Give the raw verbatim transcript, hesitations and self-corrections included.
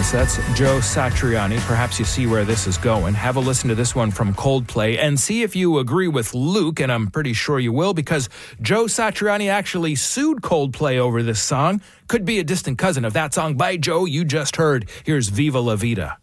Yes, that's Joe Satriani. Perhaps you see where this is going. Have a listen to this one from Coldplay and see if you agree with Luke, and I'm pretty sure you will, because Joe Satriani actually sued Coldplay over this song. Could be a distant cousin of that song by Joe you just heard. Here's Viva La Vida.